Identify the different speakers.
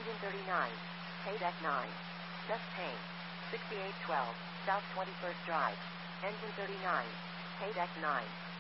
Speaker 1: Engine 39. Paydeck 9. Chest pain. 6812. South 21st Drive. Engine 39. Paydeck 9.